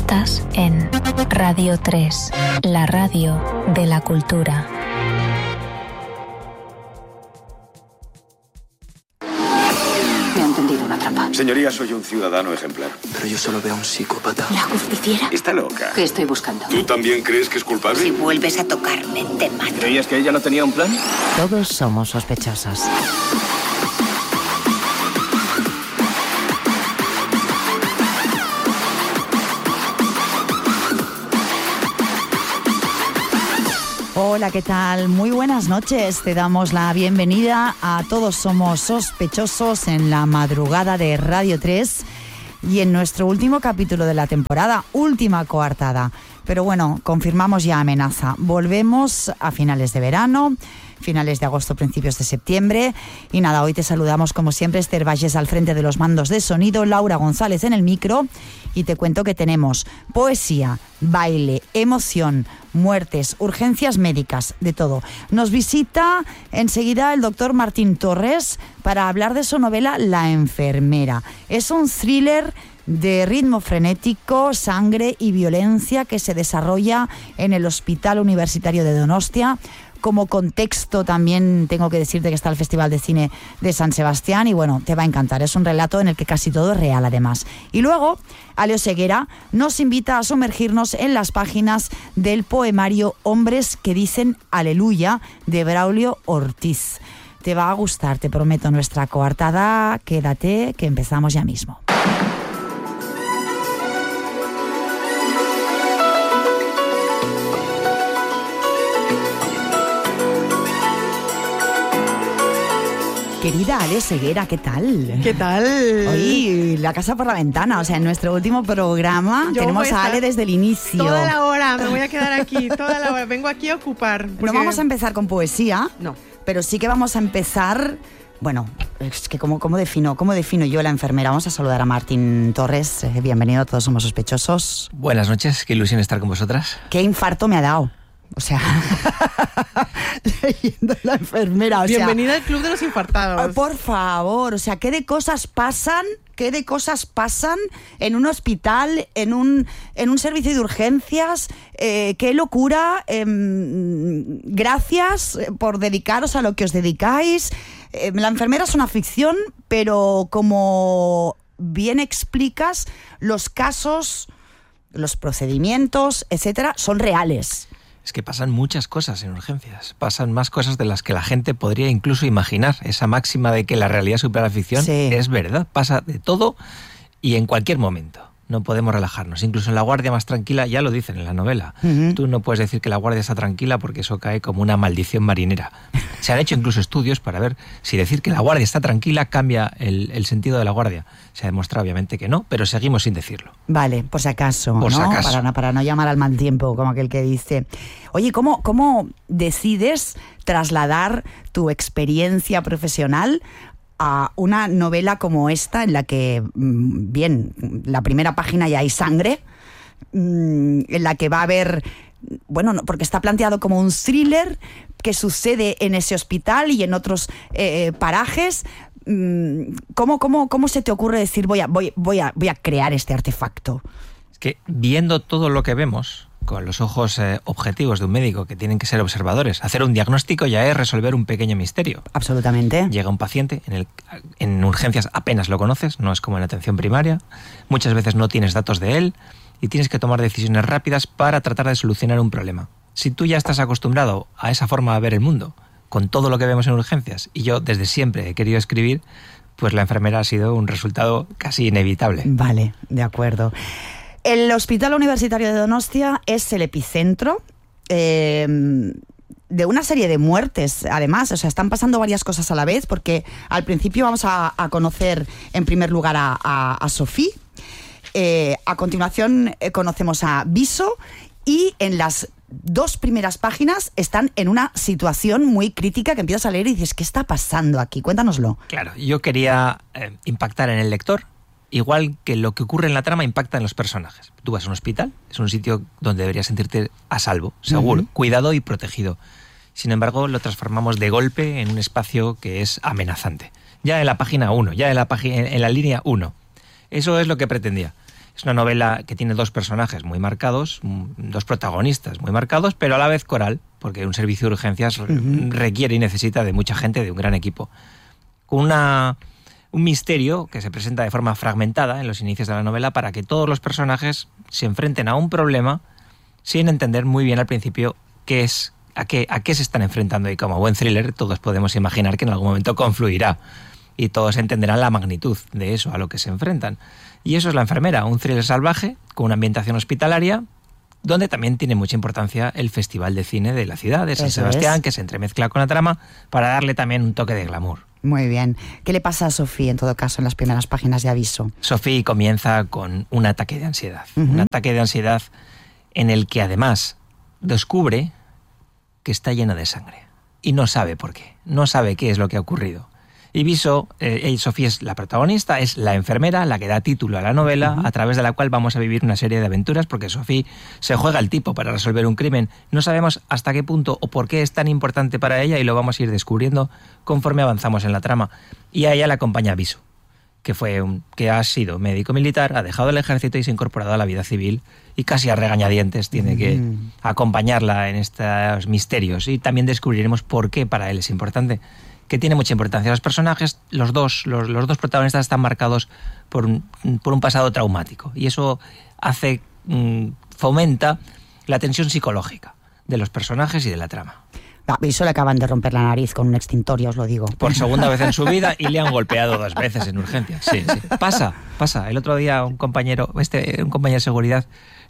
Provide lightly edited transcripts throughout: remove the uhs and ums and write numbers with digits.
Estás en Radio 3, la radio de la cultura. Me han tendido una trampa. Señoría, soy un ciudadano ejemplar. Pero yo solo veo a un psicópata. ¿La justiciera? Está loca. ¿Qué estoy buscando? ¿Tú también crees que es culpable? Si vuelves a tocarme, te mato. ¿Creías que ella no tenía un plan? Todos somos sospechosos. Hola, ¿qué tal? Muy buenas noches. Te damos la bienvenida a Todos Somos Sospechosos en la madrugada de Radio 3 y en nuestro último capítulo de la temporada, última coartada. Pero bueno, confirmamos ya amenaza. Volvemos a finales de verano, finales de agosto, principios de septiembre. Y nada, hoy te saludamos como siempre, Esther Valles al frente de los mandos de sonido, Laura González en el micro. Y te cuento que tenemos poesía, baile, emoción, muertes, urgencias médicas, de todo. Nos visita enseguida el doctor Martín Torres para hablar de su novela La enfermera. Es un thriller de ritmo frenético, sangre y violencia que se desarrolla en el Hospital Universitario de Donostia. Como contexto también tengo que decirte que está el Festival de Cine de San Sebastián y bueno, te va a encantar. Es un relato en el que casi todo es real además. Y luego, Aleo Seguera nos invita a sumergirnos en las páginas del poemario Hombres que dicen Aleluya de Braulio Ortiz. Te va a gustar, te prometo, nuestra coartada. Quédate, que empezamos ya mismo. Querida Ale Seguera, ¿qué tal? ¿Qué tal? Hoy la casa por la ventana, o sea, en nuestro último programa tenemos a Ale desde el inicio. Toda la hora, me voy a quedar aquí, toda la hora. Vengo aquí a ocupar. No vamos a empezar con poesía, no, pero sí que vamos a empezar. Bueno, es que ¿cómo defino yo la enfermera? Vamos a saludar a Martín Torres. Bienvenido a Todos Somos Sospechosos. Buenas noches, qué ilusión estar con vosotras. Qué infarto me ha dado. O sea, leyendo La enfermera. Bienvenida al club de los infartados. Por favor, o sea, ¿qué de cosas pasan en un hospital, en un servicio de urgencias? ¡Qué locura! Gracias por dedicaros a lo que os dedicáis. La enfermera es una ficción, pero como bien explicas, los casos, los procedimientos, etcétera, son reales. Es que pasan muchas cosas en urgencias. Pasan más cosas de las que la gente podría incluso imaginar. Esa máxima de que la realidad supera la ficción es verdad. Pasa de todo y en cualquier momento. No podemos relajarnos. Incluso en la guardia más tranquila, ya lo dicen en la novela. Uh-huh. Tú no puedes decir que la guardia está tranquila porque eso cae como una maldición marinera. Se han hecho incluso estudios para ver si decir que la guardia está tranquila cambia el sentido de la guardia. Se ha demostrado obviamente que no, pero seguimos sin decirlo. Vale, por si acaso. Por si acaso. Para no llamar al mal tiempo, como aquel que dice. Oye, ¿cómo decides trasladar tu experiencia profesional a una novela como esta, en la que, bien, la primera página ya hay sangre, en la que va a haber, bueno, porque está planteado como un thriller que sucede en ese hospital y en otros parajes? ¿Cómo se te ocurre decir voy a crear este artefacto? Es que viendo todo lo que vemos con los ojos objetivos de un médico, que tienen que ser observadores, hacer un diagnóstico ya es resolver un pequeño misterio. Absolutamente. Llega un paciente, en urgencias apenas lo conoces, no es como en atención primaria, muchas veces no tienes datos de él y tienes que tomar decisiones rápidas para tratar de solucionar un problema. Si tú ya estás acostumbrado a esa forma de ver el mundo, con todo lo que vemos en urgencias, y yo desde siempre he querido escribir, pues La enfermera ha sido un resultado casi inevitable. Vale, de acuerdo. El Hospital Universitario de Donostia es el epicentro de una serie de muertes, además. O sea, están pasando varias cosas a la vez, porque al principio vamos a conocer en primer lugar a Sofía. A continuación conocemos a Viso, y en las dos primeras páginas están en una situación muy crítica que empiezas a leer y dices, ¿qué está pasando aquí? Cuéntanoslo. Claro, yo quería impactar en el lector, igual que lo que ocurre en la trama impacta en los personajes. Tú vas a un hospital, es un sitio donde deberías sentirte a salvo, seguro, cuidado y protegido. Sin embargo, lo transformamos de golpe en un espacio que es amenazante. Ya en la página 1, ya en la línea 1. Eso es lo que pretendía. Es una novela que tiene dos personajes muy marcados, dos protagonistas muy marcados, pero a la vez coral, porque un servicio de urgencias requiere y necesita de mucha gente, de un gran equipo. Con un misterio que se presenta de forma fragmentada en los inicios de la novela para que todos los personajes se enfrenten a un problema sin entender muy bien al principio qué es, a qué se están enfrentando. Y como buen thriller, todos podemos imaginar que en algún momento confluirá y todos entenderán la magnitud de eso a lo que se enfrentan. Y eso es La enfermera, un thriller salvaje con una ambientación hospitalaria, donde también tiene mucha importancia el Festival de Cine de la ciudad de San Sebastián, que se entremezcla con la trama para darle también un toque de glamour. Muy bien. ¿Qué le pasa a Sofía, en todo caso, en las primeras páginas de aviso? Sofía comienza con un ataque de ansiedad. Un ataque de ansiedad en el que además descubre que está llena de sangre. Y no sabe por qué. No sabe qué es lo que ha ocurrido. Y Viso, Sofía es la protagonista, es la enfermera, la que da título a la novela, a través de la cual vamos a vivir una serie de aventuras, porque Sofía se juega el tipo para resolver un crimen. No sabemos hasta qué punto o por qué es tan importante para ella y lo vamos a ir descubriendo conforme avanzamos en la trama. Y a ella la acompaña Viso, que ha sido médico militar, ha dejado el ejército y se ha incorporado a la vida civil y casi a regañadientes tiene que acompañarla en estos misterios. Y también descubriremos por qué para él es importante, que tiene mucha importancia. Los personajes, los dos protagonistas están marcados por un pasado traumático y eso fomenta la tensión psicológica de los personajes y de la trama. A Viso le acaban de romper la nariz con un extintor, ya os lo digo. Por segunda vez en su vida y le han golpeado 2 veces en urgencias. Sí. Pasa. El otro día un compañero de seguridad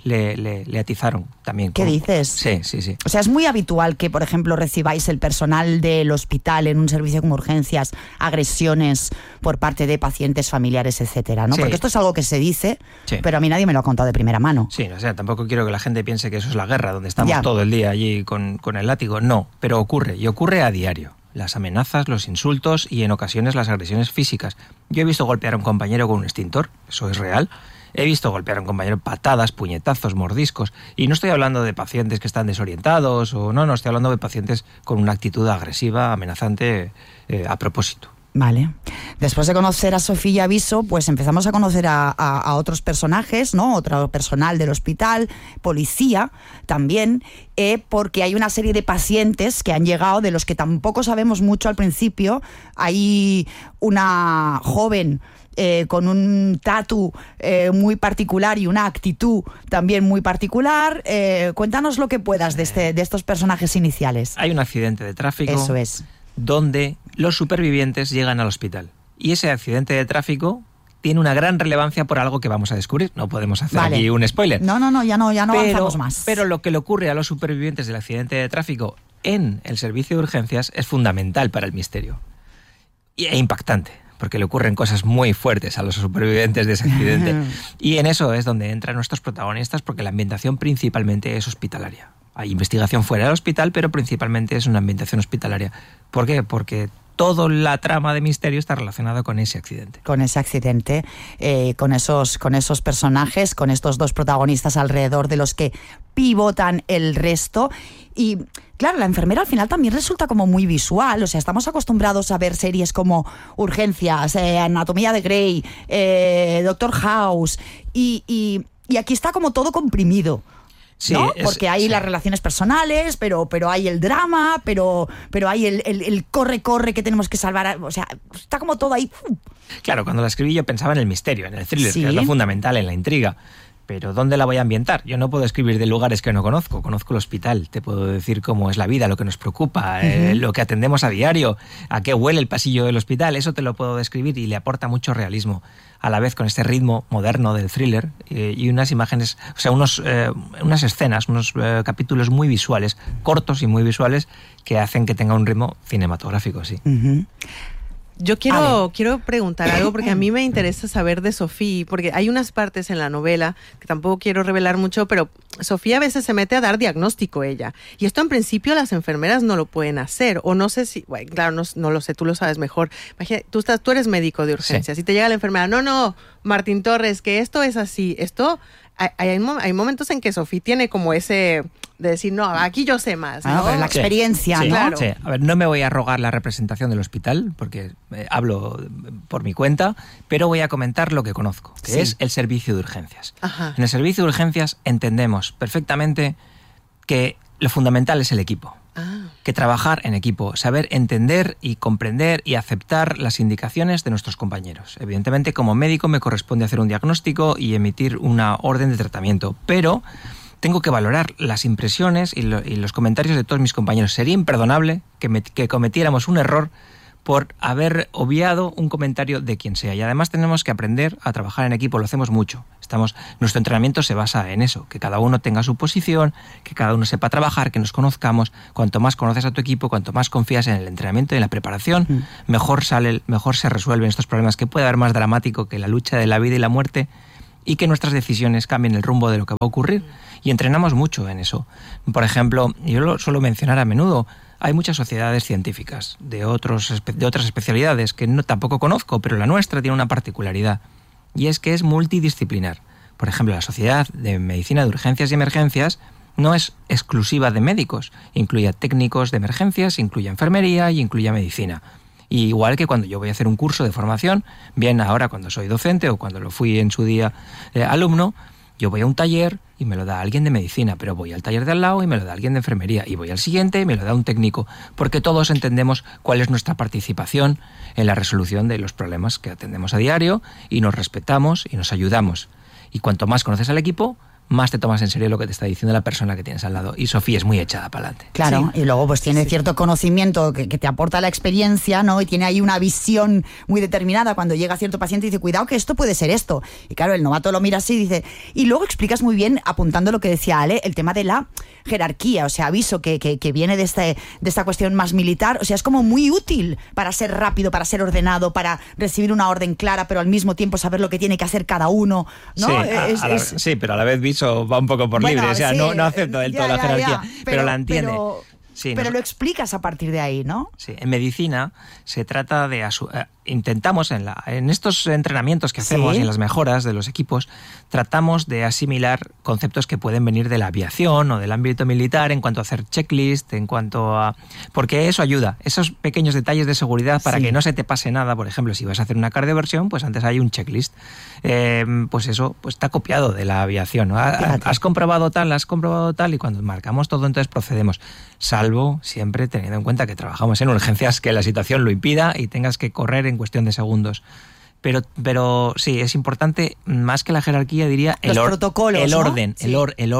le atizaron también. ¿Qué dices? Sí. O sea, es muy habitual que, por ejemplo, recibáis el personal del hospital en un servicio como urgencias, agresiones por parte de pacientes, familiares, etcétera, ¿no? Sí. Porque esto es algo que se dice, pero a mí nadie me lo ha contado de primera mano. Sí, o sea, tampoco quiero que la gente piense que eso es la guerra, donde estamos todo el día allí con el látigo. No, pero ocurre a diario. Las amenazas, los insultos y en ocasiones las agresiones físicas. Yo he visto golpear a un compañero con un extintor, eso es real. He visto golpear a un compañero patadas, puñetazos, mordiscos. Y no estoy hablando de pacientes que están desorientados no, estoy hablando de pacientes con una actitud agresiva, amenazante, a propósito. Vale. Después de conocer a Sofía Viso, pues empezamos a conocer a otros personajes, ¿no? Otro personal del hospital, policía también, porque hay una serie de pacientes que han llegado, de los que tampoco sabemos mucho al principio. Hay una joven con un tatu muy particular y una actitud también muy particular. Cuéntanos lo que puedas de estos personajes iniciales. Hay un accidente de tráfico. Eso es. Donde los supervivientes llegan al hospital. Y ese accidente de tráfico tiene una gran relevancia por algo que vamos a descubrir. No podemos hacer aquí un spoiler. No, ya no avanzamos más. Pero lo que le ocurre a los supervivientes del accidente de tráfico en el servicio de urgencias es fundamental para el misterio. E impactante, porque le ocurren cosas muy fuertes a los supervivientes de ese accidente. Y en eso es donde entran nuestros protagonistas, porque la ambientación principalmente es hospitalaria. Hay investigación fuera del hospital, pero principalmente es una ambientación hospitalaria. ¿Por qué? Porque toda la trama de misterio está relacionada con ese accidente. Con ese accidente, con esos personajes, con estos dos protagonistas alrededor de los que pivotan el resto. Y claro, La enfermera al final también resulta como muy visual. O sea, estamos acostumbrados a ver series como Urgencias, Anatomía de Grey, Doctor House, y aquí está como todo comprimido. Sí, ¿no? Porque hay las relaciones personales, pero hay el drama, pero hay el corre que tenemos que salvar. O sea, está como todo ahí. Claro, cuando la escribí yo pensaba en el misterio, en el thriller, que es lo fundamental, en la intriga. Pero ¿dónde la voy a ambientar? Yo no puedo escribir de lugares que no conozco. Conozco el hospital, te puedo decir cómo es la vida, lo que nos preocupa, lo que atendemos a diario, a qué huele el pasillo del hospital. Eso te lo puedo describir y le aporta mucho realismo. A la vez con este ritmo moderno del thriller y unas imágenes, o sea, unas escenas, unos capítulos muy visuales, cortos y muy visuales, que hacen que tenga un ritmo cinematográfico, sí. Yo quiero preguntar algo porque a mí me interesa saber de Sofía, porque hay unas partes en la novela que tampoco quiero revelar mucho, pero Sofía a veces se mete a dar diagnóstico ella. Y esto en principio las enfermeras no lo pueden hacer, o no sé si, bueno, claro, no lo sé, tú lo sabes mejor. Imagínate, tú eres médico de urgencias y te llega la enfermera, no, Martín Torres, que esto es así, esto hay momentos en que Sofía tiene como ese de decir, no, aquí yo sé más, ¿no? Pero la experiencia, sí, ¿no? Claro. Sí. A ver, no me voy a rogar la representación del hospital, porque hablo por mi cuenta, pero voy a comentar lo que conozco, que es el servicio de urgencias. Ajá. En el servicio de urgencias entendemos perfectamente que lo fundamental es el equipo. Que trabajar en equipo, saber entender y comprender y aceptar las indicaciones de nuestros compañeros. Evidentemente, como médico me corresponde hacer un diagnóstico y emitir una orden de tratamiento, pero tengo que valorar las impresiones y los comentarios de todos mis compañeros. Sería imperdonable que cometiéramos un error por haber obviado un comentario de quien sea. Y además tenemos que aprender a trabajar en equipo, lo hacemos mucho. Nuestro entrenamiento se basa en eso, que cada uno tenga su posición, que cada uno sepa trabajar, que nos conozcamos. Cuanto más conoces a tu equipo, cuanto más confías en el entrenamiento y en la preparación, mejor se resuelven estos problemas, que puede haber más dramático que la lucha de la vida y la muerte, y que nuestras decisiones cambien el rumbo de lo que va a ocurrir. Y entrenamos mucho en eso. Por ejemplo, yo lo suelo mencionar a menudo, hay muchas sociedades científicas de otras especialidades que tampoco conozco, pero la nuestra tiene una particularidad, y es que es multidisciplinar. Por ejemplo, la Sociedad de Medicina de Urgencias y Emergencias no es exclusiva de médicos, incluye a técnicos de emergencias, incluye enfermería y incluye medicina. Y igual que cuando yo voy a hacer un curso de formación, bien ahora cuando soy docente o cuando lo fui en su día alumno, yo voy a un taller y me lo da alguien de medicina, pero voy al taller de al lado y me lo da alguien de enfermería, y voy al siguiente y me lo da un técnico, porque todos entendemos cuál es nuestra participación en la resolución de los problemas que atendemos a diario, y nos respetamos y nos ayudamos. Y cuanto más conoces al equipo, más te tomas en serio lo que te está diciendo la persona que tienes al lado. Y Sofía es muy echada para adelante. Claro, sí. Y luego pues tiene cierto conocimiento que te aporta la experiencia, ¿no? Y tiene ahí una visión muy determinada cuando llega cierto paciente y dice, cuidado que esto puede ser esto. Y claro, el novato lo mira así y dice... Y luego explicas muy bien, apuntando lo que decía Ale, el tema de la jerarquía, o sea, aviso que viene de esta cuestión más militar. O sea, es como muy útil para ser rápido, para ser ordenado, para recibir una orden clara, pero al mismo tiempo saber lo que tiene que hacer cada uno, ¿no? Sí, pero a la vez va un poco por libre, o sea, sí, no acepto del todo la jerarquía, pero la entiende. Pero lo explicas a partir de ahí, ¿no? Sí, en medicina se trata de... intentamos en estos entrenamientos que hacemos y en las mejoras de los equipos, tratamos de asimilar conceptos que pueden venir de la aviación o del ámbito militar en cuanto a hacer checklist, en cuanto a... Porque eso ayuda, esos pequeños detalles de seguridad para que no se te pase nada. Por ejemplo, si vas a hacer una cardioversión, pues antes hay un checklist. Pues eso pues está copiado de la aviación, ¿no? Has comprobado tal, y cuando marcamos todo, entonces procedemos. Salvo siempre teniendo en cuenta que trabajamos en urgencias, que la situación lo impida y tengas que correr en cuestión de segundos. Pero sí, es importante, más que la jerarquía, diría los protocolos, el orden, ¿no? el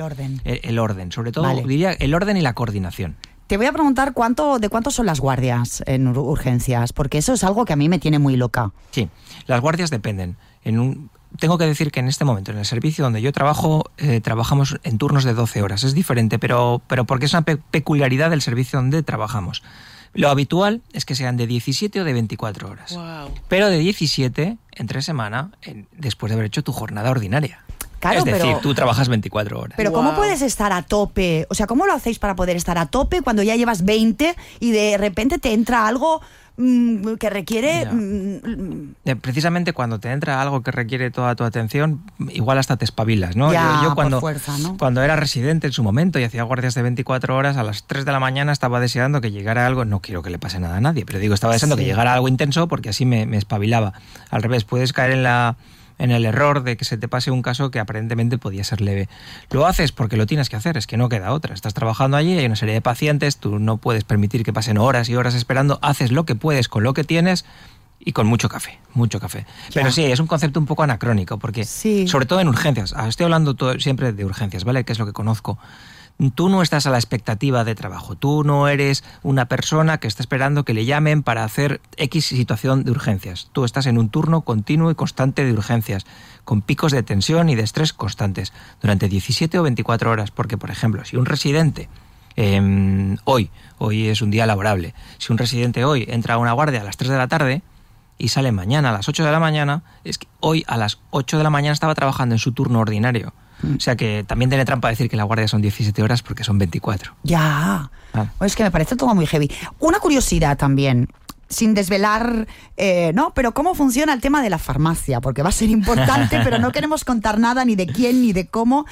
orden. Sobre todo, diría el orden y la coordinación. Te voy a preguntar de cuántos son las guardias en urgencias, porque eso es algo que a mí me tiene muy loca. Sí, las guardias dependen. Tengo que decir que en este momento, en el servicio donde yo trabajo, trabajamos en turnos de 12 horas. Es diferente, pero porque es una peculiaridad del servicio donde trabajamos. Lo habitual es que sean de 17 o de 24 horas. Wow. Pero de 17 entre semana, después de haber hecho tu jornada ordinaria. Claro, es decir, tú trabajas 24 horas. Pero ¿cómo puedes estar a tope? O sea, ¿cómo lo hacéis para poder estar a tope cuando ya llevas 20 y de repente te entra algo que requiere... Precisamente cuando te entra algo que requiere toda tu atención, igual hasta te espabilas, ¿no? Yo cuando, por fuerza, ¿no? Cuando era residente en su momento y hacía guardias de 24 horas, a las 3 de la mañana estaba deseando que llegara algo, no quiero que le pase nada a nadie, pero estaba deseando que llegara algo intenso porque así me espabilaba. Al revés, puedes caer en el error de que se te pase un caso que aparentemente podía ser leve. Lo haces porque lo tienes que hacer, es que no queda otra. Estás trabajando allí, hay una serie de pacientes, tú no puedes permitir que pasen horas y horas esperando, haces lo que puedes con lo que tienes y con mucho café. Pero sí, es un concepto un poco anacrónico, porque sobre todo en urgencias, estoy hablando siempre de urgencias, ¿vale? Que es lo que conozco. Tú no estás a la expectativa de trabajo, tú no eres una persona que está esperando que le llamen para hacer X situación de urgencias. Tú estás en un turno continuo y constante de urgencias, con picos de tensión y de estrés constantes, durante 17 o 24 horas, porque, por ejemplo, si un residente, hoy es un día laborable, si un residente hoy entra a una guardia a las 3 de la tarde y sale mañana a las 8 de la mañana, es que hoy a las 8 de la mañana estaba trabajando en su turno ordinario. O sea que también tiene trampa decir que la guardia son 17 horas porque son 24. Ya. Es que me parece todo muy heavy. Una curiosidad también. sin desvelar, ¿no? Pero ¿cómo funciona el tema de la farmacia? Porque va a ser importante, pero no queremos contar nada ni de quién ni de cómo.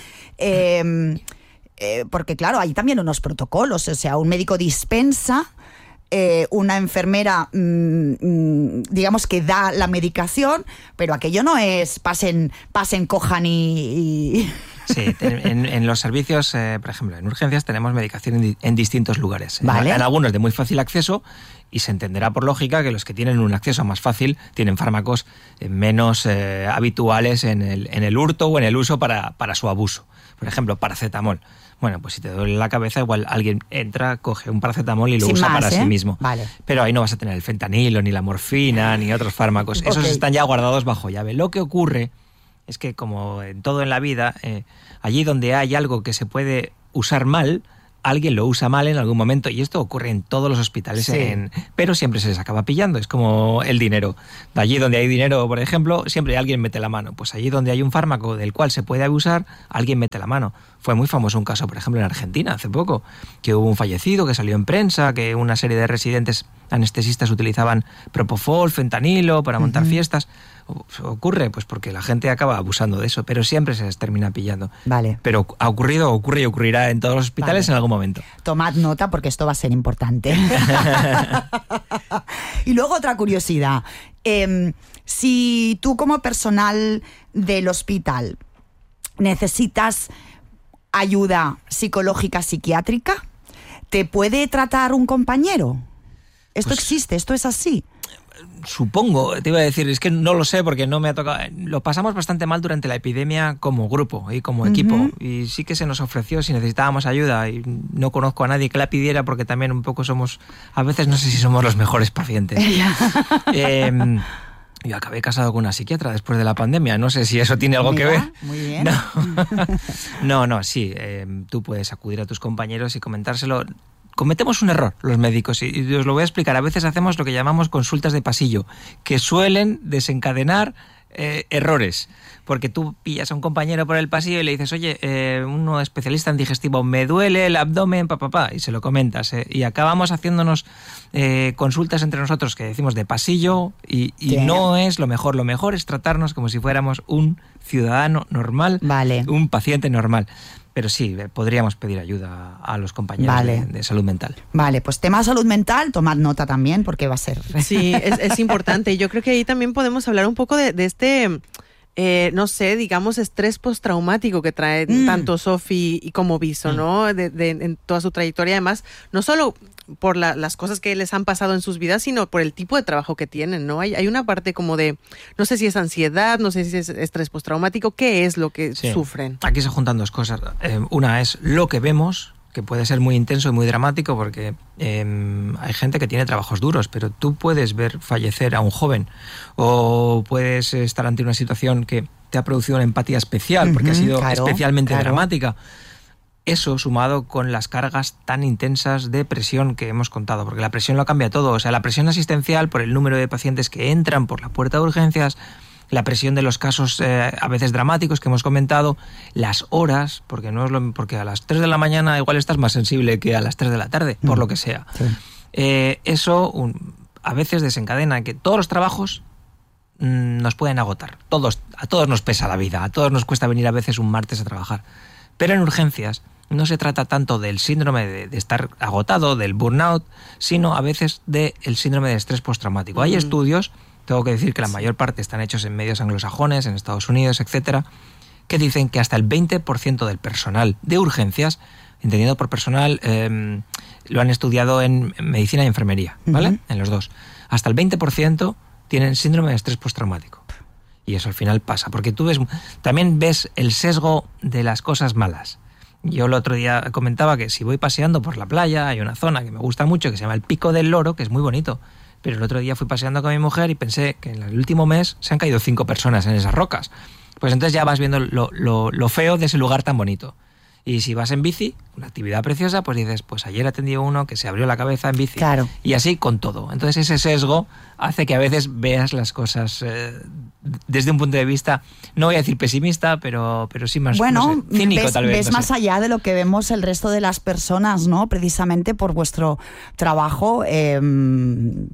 Porque claro, hay también unos protocolos, o sea, un médico dispensa, una enfermera, digamos que da la medicación, pero aquello no es pasen, cojan y... Sí, en los servicios, por ejemplo, en urgencias tenemos medicación en distintos lugares. Vale. En algunos de muy fácil acceso, y se entenderá por lógica que los que tienen un acceso más fácil tienen fármacos menos habituales en el hurto o en el uso para su abuso. Por ejemplo, paracetamol. Bueno, pues si te duele la cabeza, igual alguien entra, coge un paracetamol y lo usa para sí mismo. Vale. Pero ahí no vas a tener el fentanilo, ni la morfina, ni otros fármacos. Esos están ya guardados bajo llave. Lo que ocurre es que, como en todo en la vida, allí donde hay algo que se puede usar mal, alguien lo usa mal en algún momento, y esto ocurre en todos los hospitales, sí. Pero siempre se les acaba pillando. Es como el dinero. Allí donde hay dinero, por ejemplo, siempre alguien mete la mano. Pues allí donde hay un fármaco del cual se puede abusar, alguien mete la mano. Fue muy famoso un caso, por ejemplo, en Argentina, hace poco, que hubo un fallecido, que salió en prensa, que una serie de residentes anestesistas utilizaban propofol, fentanilo para montar fiestas. Ocurre pues porque la gente acaba abusando de eso, pero siempre se les termina pillando. Vale. Pero ha ocurrido, ocurre y ocurrirá en todos los hospitales en algún momento. Tomad nota porque esto va a ser importante. Y luego otra curiosidad. Si tú como personal del hospital necesitas ayuda psicológica, psiquiátrica, ¿te puede tratar un compañero? ¿Esto pues, existe? ¿Esto es así? Supongo, te iba a decir, es que no lo sé porque no me ha tocado. Lo pasamos bastante mal durante la epidemia como grupo y como equipo, y sí que se nos ofreció si necesitábamos ayuda, y no conozco a nadie que la pidiera porque también un poco somos, a veces no sé si somos los mejores pacientes. Yo acabé casado con una psiquiatra después de la pandemia, no sé si eso tiene algo que ver. Muy bien. No, sí, tú puedes acudir a tus compañeros y comentárselo. Cometemos un error los médicos, y os lo voy a explicar. A veces hacemos lo que llamamos consultas de pasillo, que suelen desencadenar errores. Porque tú pillas a un compañero por el pasillo y le dices, oye, uno especialista en digestivo, me duele el abdomen, y se lo comentas. Y acabamos haciéndonos consultas entre nosotros que decimos de pasillo, y no es lo mejor. Lo mejor es tratarnos como si fuéramos un ciudadano normal, vale. Un paciente normal. Pero sí, podríamos pedir ayuda a los compañeros de salud mental. Vale, pues tema salud mental, tomad nota también, porque va a ser... Sí, es importante. Yo creo que ahí también podemos hablar un poco de este... no sé, digamos, estrés postraumático que trae tanto Sofi y como Viso, ¿no? En toda su trayectoria, además, no solo por las cosas que les han pasado en sus vidas, sino por el tipo de trabajo que tienen, ¿no? Hay una parte como de, no sé si es ansiedad, no sé si es estrés postraumático, ¿qué es lo que sufren? Aquí se juntan dos cosas. Una es lo que vemos, que puede ser muy intenso y muy dramático, porque hay gente que tiene trabajos duros, pero tú puedes ver fallecer a un joven, o puedes estar ante una situación que te ha producido una empatía especial, porque ha sido especialmente dramática. Eso sumado con las cargas tan intensas de presión que hemos contado, porque la presión lo cambia todo. O sea, la presión asistencial por el número de pacientes que entran por la puerta de urgencias, la presión de los casos a veces dramáticos que hemos comentado, las horas, porque no es porque a las 3 de la mañana igual estás más sensible que a las 3 de la tarde, por lo que sea. Sí. Eso a veces desencadena que todos los trabajos nos pueden agotar. A todos nos pesa la vida, a todos nos cuesta venir a veces un martes a trabajar. Pero en urgencias no se trata tanto del síndrome de estar agotado, del burnout, sino a veces del síndrome de estrés postraumático. Hay estudios, tengo que decir que la mayor parte están hechos en medios anglosajones, en Estados Unidos, etcétera, que dicen que hasta el 20% del personal de urgencias, entendido por personal, lo han estudiado en medicina y enfermería, ¿vale? En los dos. Hasta el 20% tienen síndrome de estrés postraumático. Y eso al final pasa, porque tú también ves el sesgo de las cosas malas. Yo el otro día comentaba que si voy paseando por la playa, hay una zona que me gusta mucho que se llama el Pico del Loro, que es muy bonito. Pero el otro día fui paseando con mi mujer y pensé que en el último mes se han caído 5 personas en esas rocas. Pues entonces ya vas viendo lo feo de ese lugar tan bonito. Y si vas en bici, una actividad preciosa, pues dices, pues ayer atendí a uno que se abrió la cabeza en bici. Claro. Y así con todo. Entonces ese sesgo hace que a veces veas las cosas desde un punto de vista, no voy a decir pesimista, pero sí más cínico tal vez. Ves más allá de lo que vemos el resto de las personas, ¿no? Precisamente por vuestro trabajo,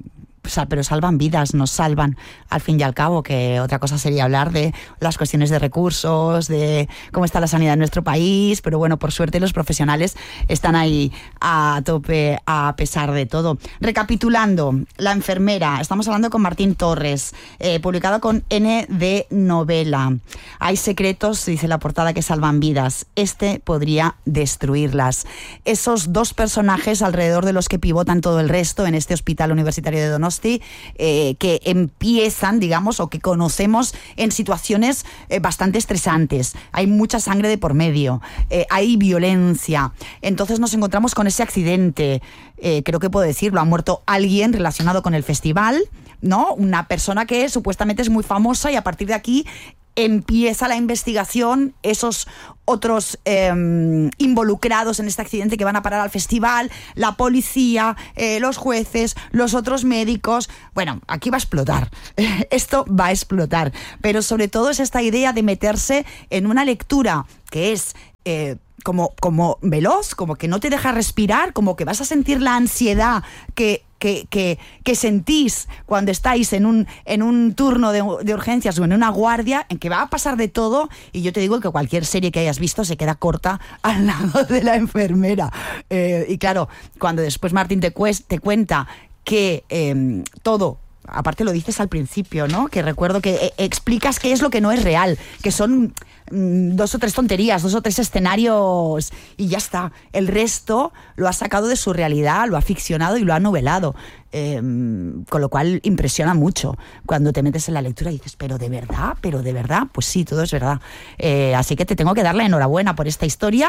pero salvan vidas, nos salvan al fin y al cabo, que otra cosa sería hablar de las cuestiones de recursos, de cómo está la sanidad en nuestro país, pero bueno, por suerte los profesionales están ahí a tope a pesar de todo. Recapitulando, La enfermera, estamos hablando con Martín Torres, publicado con N de Novela. Hay secretos, dice la portada, que salvan vidas. Este podría destruirlas. Esos dos personajes alrededor de los que pivotan todo el resto en este hospital universitario de Donosti, que empiezan, digamos, o que conocemos en situaciones bastante estresantes. Hay mucha sangre de por medio, hay violencia. Entonces nos encontramos con ese accidente, creo que puedo decirlo, ha muerto alguien relacionado con el festival, ¿no? Una persona que supuestamente es muy famosa, y a partir de aquí empieza la investigación, esos otros involucrados en este accidente que van a parar al festival, la policía, los jueces, los otros médicos. Bueno, aquí va a explotar. Esto va a explotar. Pero sobre todo es esta idea de meterse en una lectura que es como veloz, como que no te deja respirar, como que vas a sentir la ansiedad que sentís cuando estáis en un turno de urgencias o en una guardia, en que va a pasar de todo. Y yo te digo que cualquier serie que hayas visto se queda corta al lado de La enfermera. Y claro, cuando después Martín te cuenta que todo, aparte lo dices al principio, ¿no? Que recuerdo que explicas qué es lo que no es real, que son 2 o 3 tonterías, 2 o 3 escenarios, y ya está. El resto lo ha sacado de su realidad, lo ha ficcionado y lo ha novelado. Con lo cual impresiona mucho cuando te metes en la lectura y dices, ¿pero de verdad? Pues sí, todo es verdad. Así que te tengo que dar la enhorabuena por esta historia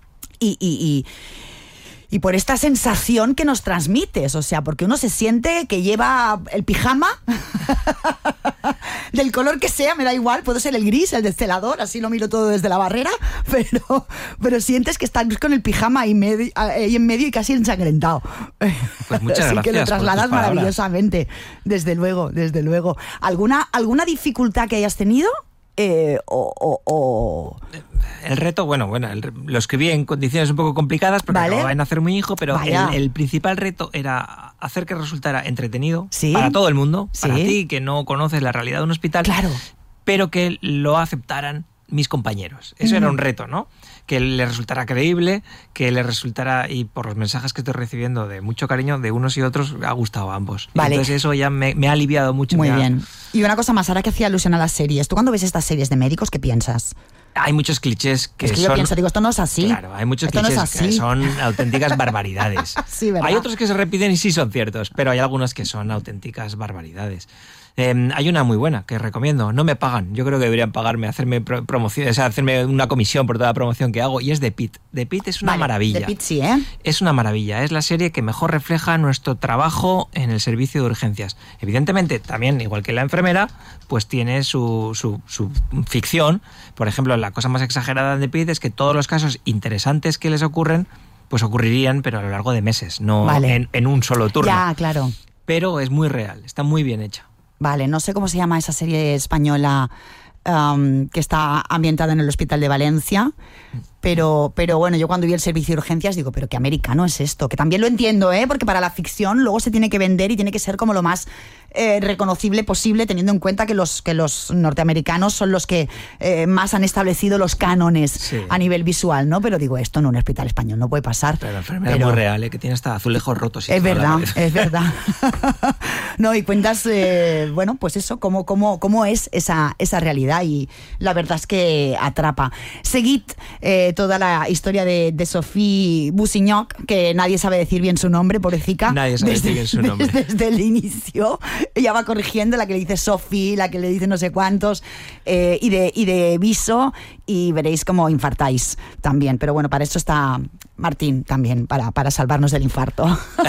y por esta sensación que nos transmites, o sea, porque uno se siente que lleva el pijama del color que sea, me da igual, puede ser el gris, el del celador, así lo miro todo desde la barrera, pero sientes que estás con el pijama ahí en medio y casi ensangrentado. Pues muchas así gracias. Que lo trasladas maravillosamente, desde luego. ¿Alguna dificultad que hayas tenido? El reto, lo escribí en condiciones un poco complicadas porque acababa de nacer mi hijo, pero el principal reto era hacer que resultara entretenido, ¿sí?, para todo el mundo, ¿sí?, para ti que no conoces la realidad de un hospital, claro, pero que lo aceptaran mis compañeros. Eso era un reto, ¿no? Que le resultara creíble, que le resultara, y por los mensajes que estoy recibiendo de mucho cariño de unos y otros, ha gustado a ambos. Vale. Entonces eso ya me ha aliviado mucho. Muy bien. Y una cosa más, ahora que hacía alusión a las series, ¿tú cuando ves estas series de médicos, qué piensas? Hay muchos clichés que son... yo pienso, esto no es así. Claro, hay muchos clichés que son auténticas barbaridades. Sí, ¿verdad? Hay otros que se repiten y sí son ciertos, pero hay algunos que son auténticas barbaridades. Hay una muy buena que recomiendo, no me pagan, yo creo que deberían pagarme, hacerme promoción, o sea, hacerme una comisión por toda la promoción que hago, y es The Pit. The Pit es una maravilla. The Pit sí, ¿eh? Es una maravilla, es la serie que mejor refleja nuestro trabajo en el servicio de urgencias. Evidentemente, también, igual que La enfermera, pues tiene su ficción. Por ejemplo, la cosa más exagerada de The Pit es que todos los casos interesantes que les ocurren, pues ocurrirían, pero a lo largo de meses, no en un solo turno. Ya, claro. Pero es muy real, está muy bien hecha. Vale, no sé cómo se llama esa serie española que está ambientada en el Hospital de Valencia, pero bueno, yo cuando vi el servicio de urgencias digo, pero qué americano es esto, que también lo entiendo, porque para la ficción luego se tiene que vender y tiene que ser como lo más reconocible posible, teniendo en cuenta que los norteamericanos son los que más han establecido los cánones a nivel visual, ¿no? Pero digo, esto en un hospital español no puede pasar. Pero la enfermera es muy real, que tiene hasta azulejos rotos. Es verdad. No, y cuentas, pues eso, cómo es esa realidad, y la verdad es que atrapa. Seguid toda la historia de Sophie Bussignoc, que nadie sabe decir bien su nombre, pobrecita. Nadie sabe decir bien su nombre. Desde el inicio. Ella va corrigiendo, la que le dice Sophie, la que le dice no sé cuántos, y de Viso, y veréis cómo infartáis también. Pero bueno, para eso está Martín también, para salvarnos del infarto.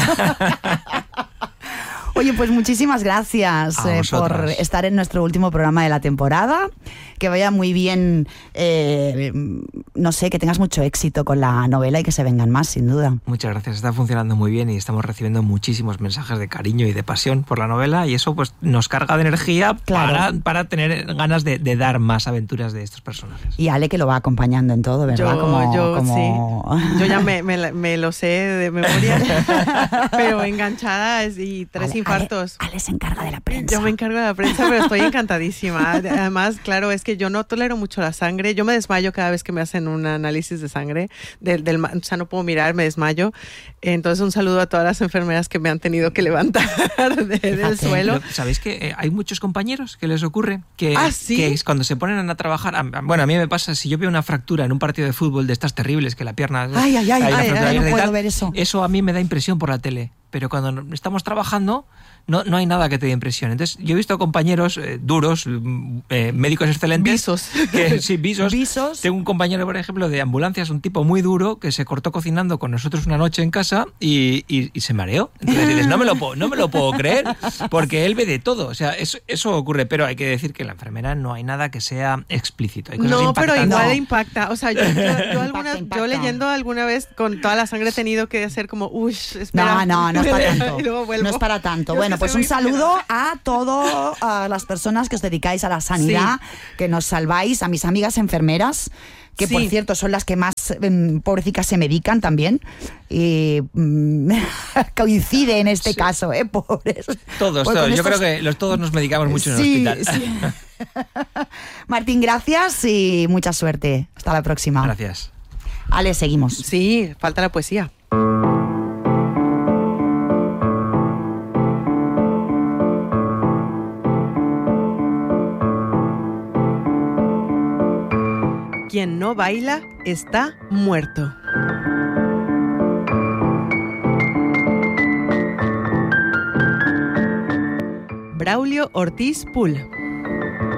Oye, pues muchísimas gracias por estar en nuestro último programa de la temporada. Que vaya muy bien, no sé, que tengas mucho éxito con la novela y que se vengan más, sin duda. Muchas gracias, está funcionando muy bien y estamos recibiendo muchísimos mensajes de cariño y de pasión por la novela, y eso pues nos carga de energía, claro, para tener ganas de dar más aventuras de estos personajes. Y Ale, que lo va acompañando en todo, ¿verdad? Sí. Yo ya me lo sé de memoria, pero enganchada, y 3 infartos. Ale se encarga de la prensa. Yo me encargo de la prensa, pero estoy encantadísima. Además, claro, es que yo no tolero mucho la sangre. Yo me desmayo cada vez que me hacen un análisis de sangre. O sea, no puedo mirar, me desmayo. Entonces, un saludo a todas las enfermeras que me han tenido que levantar del suelo. Pero, ¿sabéis que hay muchos compañeros que les ocurre que, ¿sí? que cuando se ponen a trabajar, bueno, a mí me pasa, si yo veo una fractura en un partido de fútbol de estas terribles, que la pierna... Ay, no puedo ver eso. Eso a mí me da impresión por la tele. Pero cuando estamos trabajando, no hay nada que te dé impresión. Entonces, yo he visto compañeros duros, médicos excelentes. Visos. Sí, visos. Tengo un compañero, por ejemplo, de ambulancias, un tipo muy duro, que se cortó cocinando con nosotros una noche en casa y se mareó. Entonces dices, no me lo puedo creer, porque él ve de todo. O sea, eso ocurre, pero hay que decir que en la enfermera no hay nada que sea explícito. Hay cosas pero igual impacta. O sea, yo leyendo alguna vez con toda la sangre he tenido que hacer como, espera. No es para tanto. No es para tanto. Bueno, pues un saludo a todas las personas que os dedicáis a la sanidad, que nos salváis, a mis amigas enfermeras, que por cierto son las que más pobrecicas se medican también. Y coincide en este caso, pobres. Todos. Yo creo que todos nos medicamos mucho en el hospital. Sí. Martín, gracias y mucha suerte. Hasta la próxima. Gracias. Ale, seguimos. Sí, falta la poesía. Quien no baila está muerto. Braulio Ortiz Pull.